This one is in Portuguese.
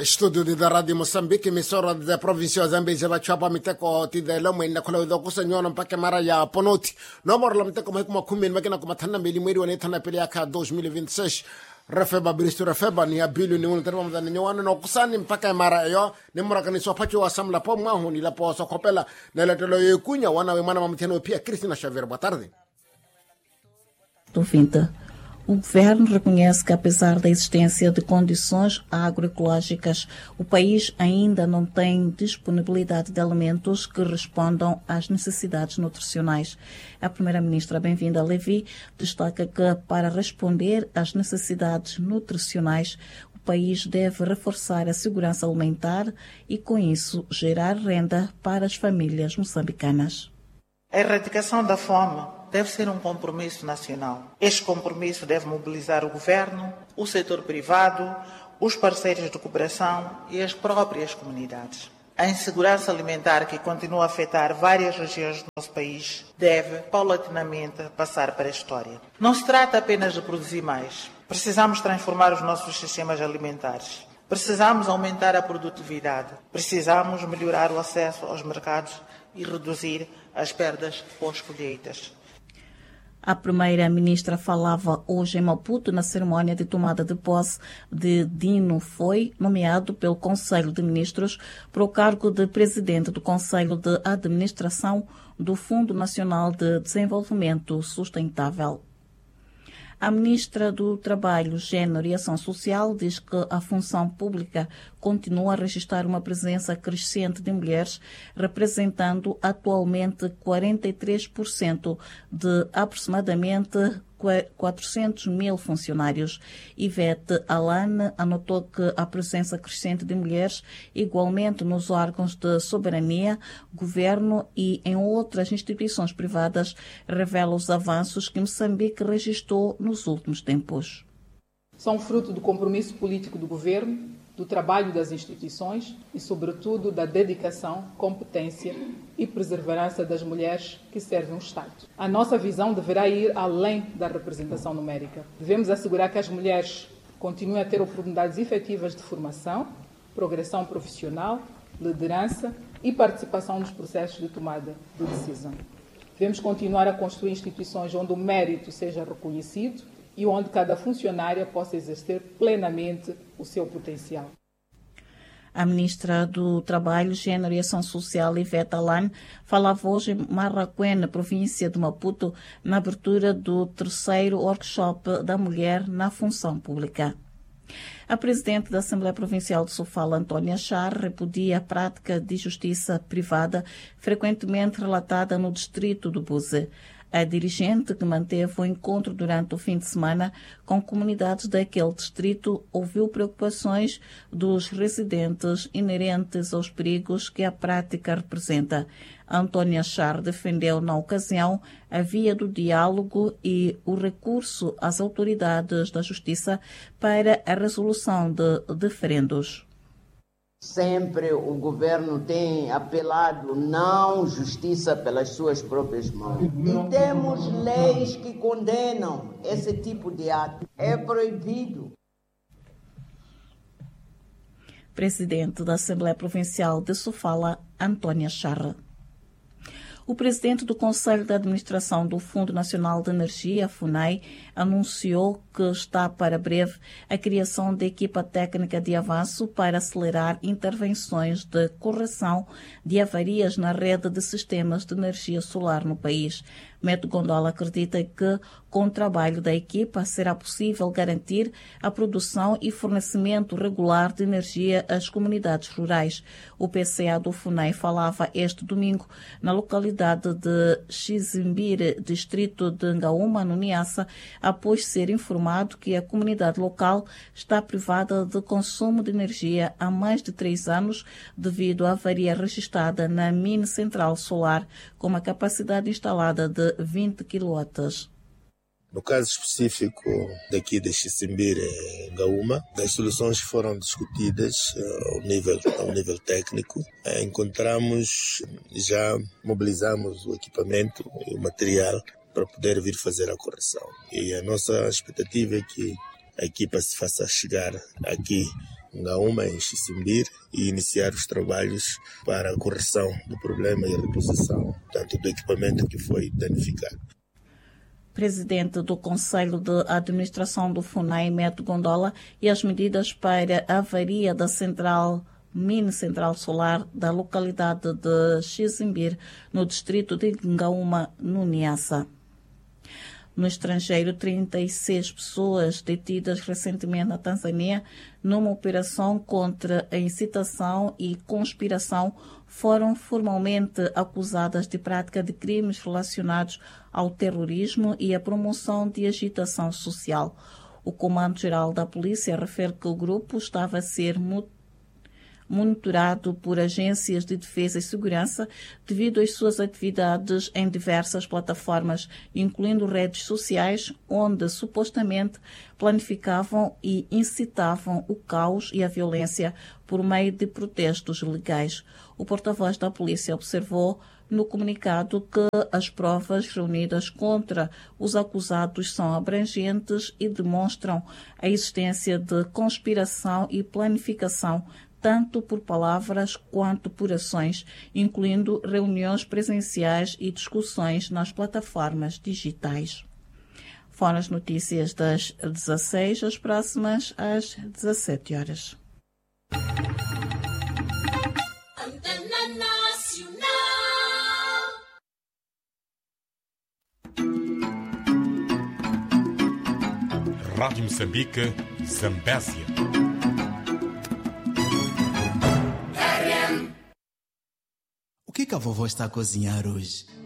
Estúdio da Rádio Moçambique, emissora da província Zambésia, Bachapa, Miteko, Tidelo, Mena, Cola, Kusanyon, Paquemara, Ponoti, no more Lamteco, Macumin, Magana, Matana, Milimiri, and Etana Peliaca 2026. Refeba Bristo Refeba, ni Abilu, ni Ultram, than anyone, no Kusan, in Paquemara, Nemoracani, Sopacho, Samla Pomahuni, La Posa Copella, Nelatelo Cunha, one of Manamanteno Pia, Cristina Xavier, boa tarde. Do 20. O governo reconhece que, apesar da existência de condições agroecológicas, o país ainda não tem disponibilidade de alimentos que respondam às necessidades nutricionais. A primeira-ministra, Bem-vinda Levi, destaca que, para responder às necessidades nutricionais, o país deve reforçar a segurança alimentar e, com isso, gerar renda para as famílias moçambicanas. A erradicação da fome deve ser um compromisso nacional. Este compromisso deve mobilizar o governo, o setor privado, os parceiros de cooperação e as próprias comunidades. A insegurança alimentar, que continua a afetar várias regiões do nosso país, deve, paulatinamente, passar para a história. Não se trata apenas de produzir mais. Precisamos transformar os nossos sistemas alimentares. Precisamos aumentar a produtividade. Precisamos melhorar o acesso aos mercados e reduzir as perdas pós-colheitas. A primeira-ministra falava hoje em Maputo na cerimónia de tomada de posse de Dino Foi, nomeado pelo Conselho de Ministros para o cargo de presidente do Conselho de Administração do Fundo Nacional de Desenvolvimento Sustentável. A ministra do Trabalho, Gênero e Ação Social diz que a função pública continua a registrar uma presença crescente de mulheres, representando atualmente 43% de aproximadamente 400 mil funcionários. Ivete Alane anotou que a presença crescente de mulheres, igualmente nos órgãos de soberania, governo e em outras instituições privadas, revela os avanços que Moçambique registrou nos últimos tempos. São fruto do compromisso político do governo, do trabalho das instituições e, sobretudo, da dedicação, competência e perseverança das mulheres que servem o Estado. A nossa visão deverá ir além da representação numérica. Devemos assegurar que as mulheres continuem a ter oportunidades efetivas de formação, progressão profissional, liderança e participação nos processos de tomada de decisão. Devemos continuar a construir instituições onde o mérito seja reconhecido e onde cada funcionária possa exercer plenamente o seu potencial. A ministra do Trabalho, Gênero e Ação Social, Ivete Alane, falava hoje em Marraquém, na província de Maputo, na abertura do 3º workshop da mulher na função pública. A presidente da Assembleia Provincial de Sofala, Antônia Char, repudia a prática de justiça privada frequentemente relatada no distrito do Buze. A dirigente, que manteve o encontro durante o fim de semana com comunidades daquele distrito, ouviu preocupações dos residentes inerentes aos perigos que a prática representa. Antônia Char defendeu, na ocasião, a via do diálogo e o recurso às autoridades da justiça para a resolução de diferendos. Sempre o governo tem apelado não justiça pelas suas próprias mãos. E temos leis que condenam esse tipo de ato. É proibido. Presidente da Assembleia Provincial de Sofala, Antônia Charra. O presidente do Conselho de Administração do Fundo Nacional de Energia, FUNAI, anunciou que está para breve a criação de equipa técnica de avanço para acelerar intervenções de correção de avarias na rede de sistemas de energia solar no país. Meto Gondola acredita que, com o trabalho da equipa, será possível garantir a produção e fornecimento regular de energia às comunidades rurais. O PCA do FUNAI falava este domingo na localidade de Xizimbire, distrito de Ngaúma, no Niassa, após ser informado que a comunidade local está privada de consumo de energia há mais de 3 anos devido à avaria registrada na mini central solar com uma capacidade instalada de 20 kW. No caso específico daqui de Xizimbire, Ngaúma, as soluções foram discutidas ao nível técnico. Já mobilizamos o equipamento e o material para poder vir fazer a correção. E a nossa expectativa é que a equipa se faça chegar aqui Ngaúma, em Xisimbir, e iniciar os trabalhos para a correção do problema e a reposição, tanto do equipamento que foi danificado. Presidente do Conselho de Administração do FUNAI, Meto Gondola, e as medidas para a avaria da mini central solar da localidade de Xisimbir, no distrito de Ngaúma, no Niassa. No estrangeiro, 36 pessoas detidas recentemente na Tanzânia numa operação contra a incitação e conspiração foram formalmente acusadas de prática de crimes relacionados ao terrorismo e à promoção de agitação social. O Comando-Geral da Polícia refere que o grupo estava a ser monitorado por agências de defesa e segurança devido às suas atividades em diversas plataformas, incluindo redes sociais, onde supostamente planificavam e incitavam o caos e a violência por meio de protestos legais. O porta-voz da polícia observou no comunicado que as provas reunidas contra os acusados são abrangentes e demonstram a existência de conspiração e planificação tanto por palavras quanto por ações, incluindo reuniões presenciais e discussões nas plataformas digitais. Foram as notícias das 16, as próximas às 17 horas. Rádio Moçambique, Zambésia. O que a vovó está a cozinhar hoje?